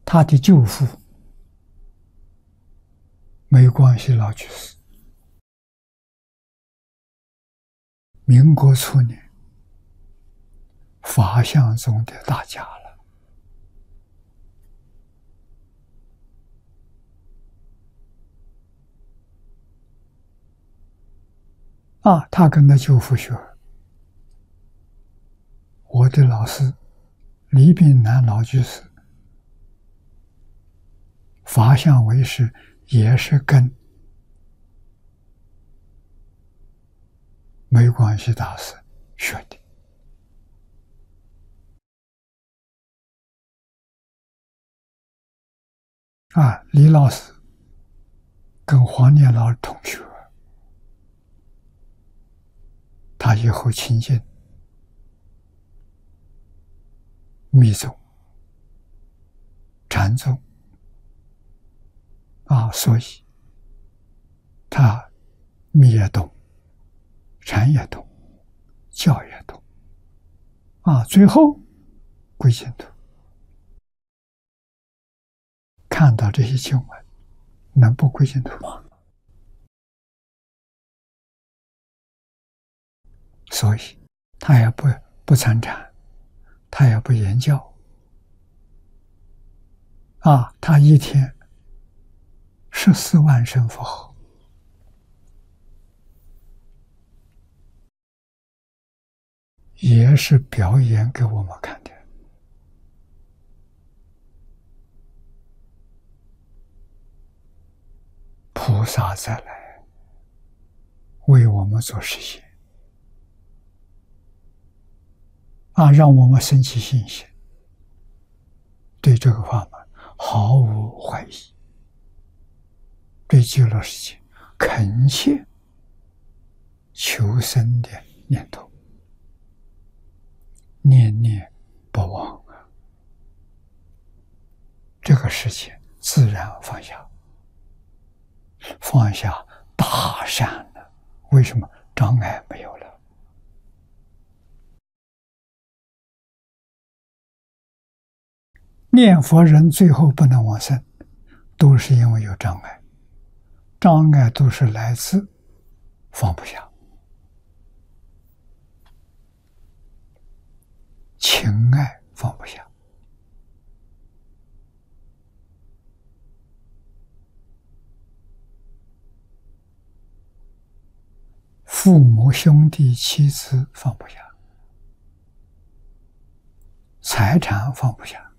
他的舅父没关系老居士，民国初年法相宗的大家了。他跟他舅父学，我的老师李炳南老居士，法相为师也是跟没关系大师学的。李老师跟黄念老同学，他以后亲近密宗、禅宗，所以他密也懂，禅也懂，教也懂，最后归净土。看到这些经文，能不归净土吗？所以他也不参禅，他也不言教，他一天14万声佛号，也是表演给我们看的。菩萨再来为我们做实现，让我们升起信心，对这个法门毫无怀疑，对极乐世界恳切求生的念头，念念不忘这个世界自然放下，放下大善了。为什么？障碍没有了。念佛人最后不能往生，都是因为有障碍，障碍都是来自放不下，情爱放不下，父母兄弟妻子放不下，财产放不下，